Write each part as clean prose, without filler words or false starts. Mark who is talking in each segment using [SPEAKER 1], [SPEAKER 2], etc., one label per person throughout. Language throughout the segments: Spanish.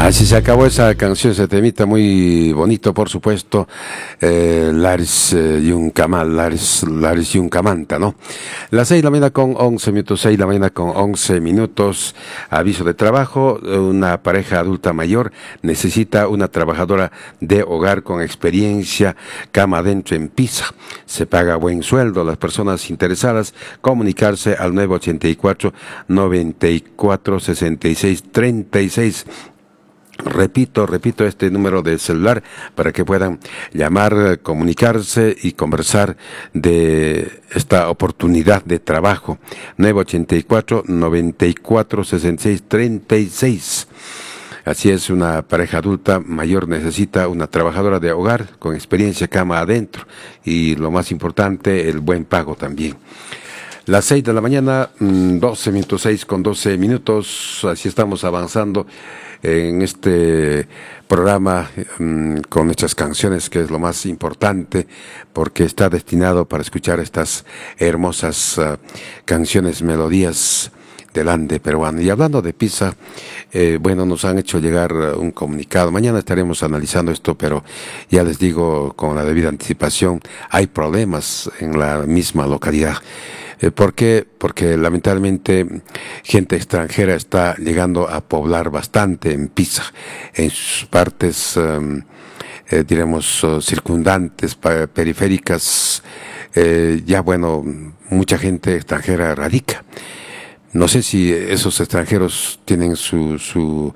[SPEAKER 1] Así se acabó esa canción, se temita muy bonito, por supuesto, Laris Yuncamal, Laris Yuncamanta, ¿no? Las 6 de la mañana con 11 minutos, 6 de la mañana con 11 minutos, aviso de trabajo, una pareja adulta mayor necesita una trabajadora de hogar con experiencia, cama adentro en Pisa. Se paga buen sueldo, las personas interesadas, comunicarse al 984 94 66 36. Repito este número de celular para que puedan llamar, comunicarse y conversar de esta oportunidad de trabajo. 984 94 66 36. Así es, una pareja adulta mayor necesita una trabajadora de hogar con experiencia cama adentro y lo más importante, el buen pago también. Las 6 de la mañana, 12 minutos, 6 con 12 minutos, así estamos avanzando en este programa con nuestras canciones, que es lo más importante, porque está destinado para escuchar estas hermosas canciones, melodías del Ande peruano. Y hablando de Pisa, bueno, nos han hecho llegar un comunicado. Mañana estaremos analizando esto, pero ya les digo con la debida anticipación, hay problemas en la misma localidad. ¿Por qué? Porque lamentablemente gente extranjera está llegando a poblar bastante en Pisa, en sus partes, diremos, circundantes, periféricas. Ya bueno, mucha gente extranjera radica. No sé si esos extranjeros tienen su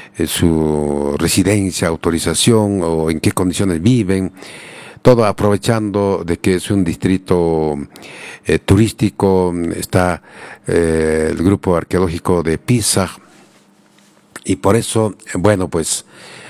[SPEAKER 1] residencia, autorización o en qué condiciones viven. Todo aprovechando de que es un distrito turístico, está el grupo arqueológico de Pisa, y por eso, bueno, pues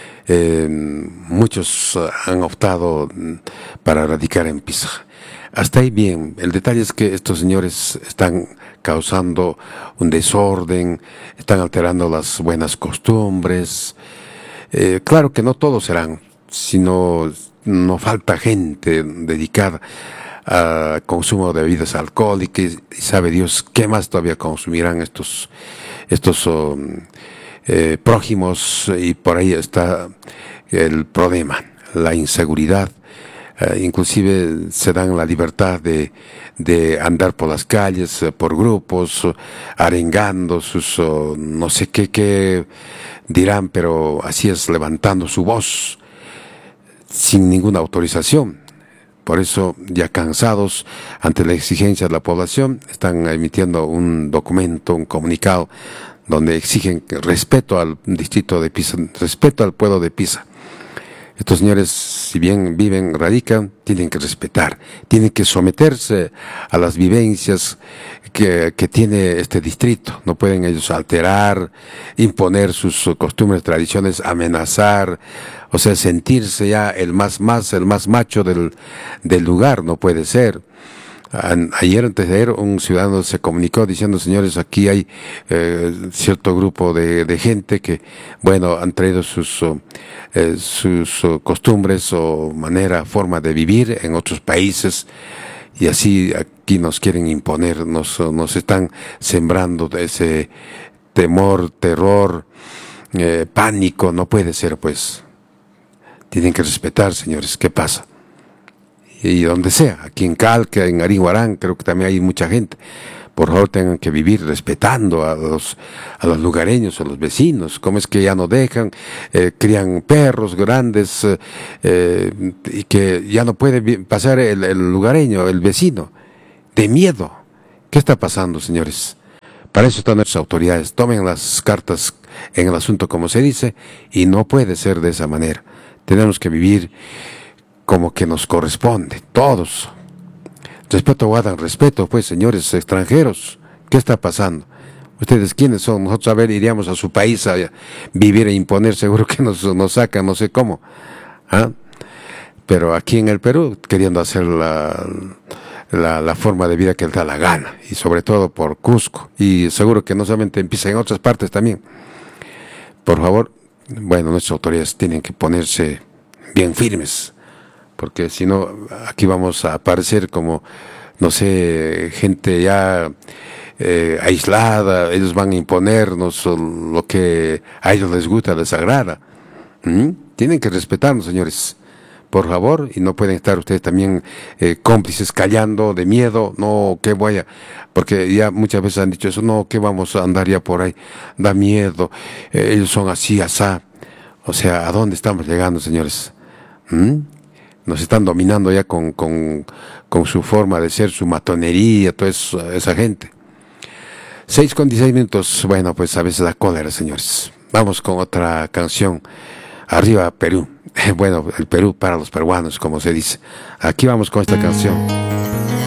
[SPEAKER 1] muchos han optado para radicar en Pisa. Hasta ahí bien. El detalle es que estos señores están causando un desorden, están alterando las buenas costumbres. Claro que no todos serán, sino no falta gente dedicada al consumo de bebidas alcohólicas, y sabe Dios qué más todavía consumirán estos prójimos, y por ahí está el problema, la inseguridad. Inclusive se dan la libertad de andar por las calles, por grupos, arengando sus, no sé qué dirán, pero así es, levantando su voz sin ninguna autorización. Por eso, ya cansados ante la exigencia de la población, están emitiendo un documento, un comunicado, donde exigen respeto al distrito de Pisa, respeto al pueblo de Pisa. Estos señores, si bien viven, radican, tienen que respetar, tienen que someterse a las vivencias que tiene este distrito. No pueden ellos alterar, imponer sus costumbres, tradiciones, amenazar, o sea, sentirse ya el más macho del lugar. No puede ser. Ayer, antes de ayer, un ciudadano se comunicó diciendo: señores, aquí hay cierto grupo de gente que, bueno, han traído sus costumbres o forma de vivir en otros países, y así aquí nos quieren imponer, nos están sembrando ese temor, terror, pánico. No puede ser, pues. Tienen que respetar, señores. ¿Qué pasa? Y donde sea, aquí en Calca, en Arinhuarán, creo que también hay mucha gente. Por favor, tengan que vivir respetando a los lugareños, a los vecinos. ¿Cómo es que ya no dejan? Crían perros grandes y que ya no puede pasar el lugareño, el vecino, de miedo. ¿Qué está pasando, señores? Para eso están nuestras autoridades. Tomen las cartas en el asunto, como se dice, y no puede ser de esa manera. Tenemos que vivir como que nos corresponde, todos. Respeto, guardan respeto, pues, señores extranjeros. ¿Qué está pasando? ¿Ustedes quiénes son? Nosotros, a ver, iríamos a su país a vivir e imponer, seguro que nos sacan, no sé cómo. ¿Ah? Pero aquí en el Perú, queriendo hacer la forma de vida que les da la gana, y sobre todo por Cusco, y seguro que no solamente empieza en otras partes también. Por favor, bueno, nuestras autoridades tienen que ponerse bien firmes, porque si no, aquí vamos a aparecer como, no sé, gente ya aislada, ellos van a imponernos lo que a ellos les gusta, les agrada. Tienen que respetarnos, señores, por favor, y no pueden estar ustedes también cómplices callando de miedo, no, que voy a, porque ya muchas veces han dicho eso, no, que vamos a andar ya por ahí, da miedo, ellos son así, asá. O sea, ¿a dónde estamos llegando, señores? Nos están dominando ya con su forma de ser, su matonería, toda esa gente. 6:16. Bueno, pues a veces da cólera, señores. Vamos con otra canción. Arriba Perú. Bueno, el Perú para los peruanos, como se dice. Aquí vamos con esta canción.